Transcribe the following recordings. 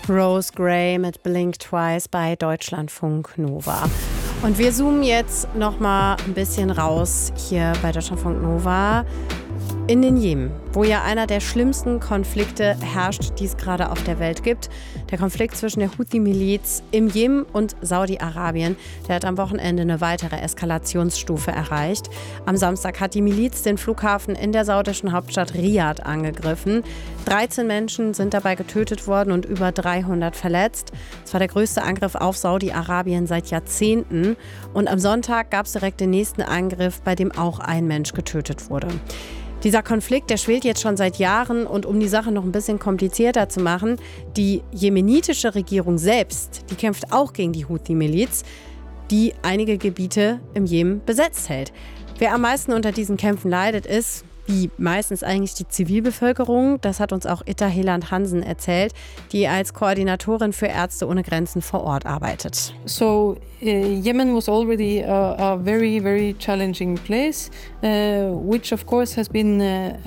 Rose Gray mit Blink Twice bei Deutschlandfunk Nova. Und wir zoomen jetzt nochmal ein bisschen raus hier bei Deutschlandfunk Nova in den Jemen, wo ja einer der schlimmsten Konflikte herrscht, die es gerade auf der Welt gibt. Der Konflikt zwischen der Houthi-Miliz im Jemen und Saudi-Arabien, der hat am Wochenende eine weitere Eskalationsstufe erreicht. Am Samstag hat die Miliz den Flughafen in der saudischen Hauptstadt Riad angegriffen. 13 Menschen sind dabei getötet worden und über 300 verletzt. Es war der größte Angriff auf Saudi-Arabien seit Jahrzehnten. Und am Sonntag gab es direkt den nächsten Angriff, bei dem auch ein Mensch getötet wurde. Dieser Konflikt, der schwelt jetzt schon seit Jahren und um die Sache noch ein bisschen komplizierter zu machen, die jemenitische Regierung selbst, die kämpft auch gegen die Houthi-Miliz, die einige Gebiete im Jemen besetzt hält. Wer am meisten unter diesen Kämpfen leidet, ist, wie meistens eigentlich die Zivilbevölkerung. Das hat uns auch Itta Heland-Hansen erzählt, die als Koordinatorin für Ärzte ohne Grenzen vor Ort arbeitet. So Yemen was already a very, very challenging place, which of course has been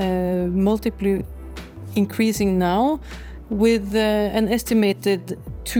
multiply increasing now with an estimated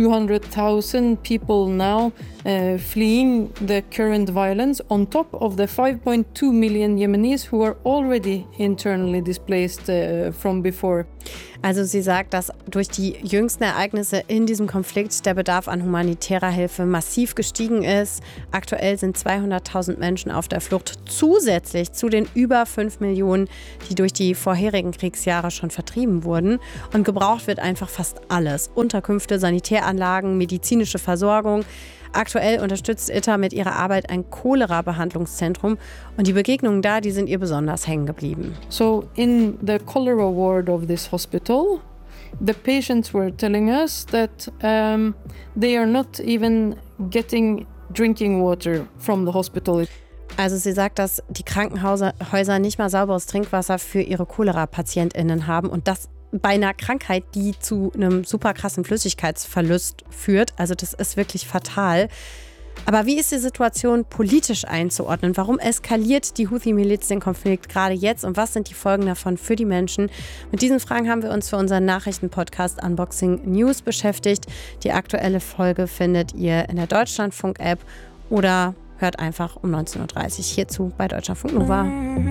200,000 people now fleeing the current violence on top of the 5.2 million Yemenis who are already internally displaced from before. Also sie sagt, dass durch die jüngsten Ereignisse in diesem Konflikt der Bedarf an humanitärer Hilfe massiv gestiegen ist. Aktuell sind 200.000 Menschen auf der Flucht, zusätzlich zu den über 5 Millionen, die durch die vorherigen Kriegsjahre schon vertrieben wurden. Und gebraucht wird einfach fast alles. Unterkünfte, Sanitäranlagen, medizinische Versorgung. Aktuell unterstützt Itta mit ihrer Arbeit ein Cholera-Behandlungszentrum und die Begegnungen da, die sind ihr besonders hängen geblieben. So in the cholera ward of this hospital, the patients were telling us that they are not even getting drinking water from the hospital. Also sie sagt, dass die Krankenhäuser nicht mal sauberes Trinkwasser für ihre Cholera-PatientInnen haben und das bei einer Krankheit, die zu einem super krassen Flüssigkeitsverlust führt. Also das ist wirklich fatal. Aber wie ist die Situation politisch einzuordnen? Warum eskaliert die Houthi-Miliz den Konflikt gerade jetzt und was sind die Folgen davon für die Menschen? Mit diesen Fragen haben wir uns für unseren Nachrichtenpodcast Unboxing News beschäftigt. Die aktuelle Folge findet ihr in der Deutschlandfunk-App oder hört einfach um 19.30 Uhr hierzu bei Deutschlandfunk Nova.